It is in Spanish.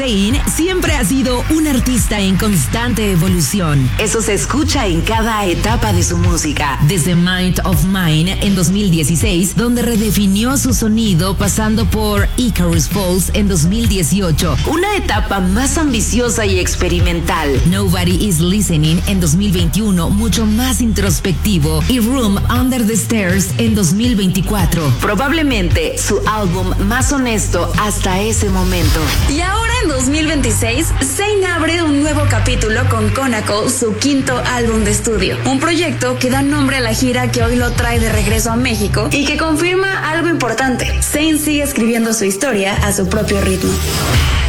Zayn siempre ha sido un artista en constante evolución. Eso se escucha en cada etapa de su música. Desde Mind of Mine en 2016, donde redefinió su sonido pasando por Icarus Falls en 2018, una etapa más ambiciosa y experimental. Nobody is Listening en 2021, mucho más introspectivo, y Room Under the Stairs en 2024. Probablemente su álbum más honesto hasta ese momento. Y ahora en 2026, Zayn abre un nuevo capítulo con Conaco, su quinto álbum de estudio. Un proyecto que da nombre a la gira que hoy lo trae de regreso a México y que confirma algo importante. Zayn sigue escribiendo su historia a su propio ritmo.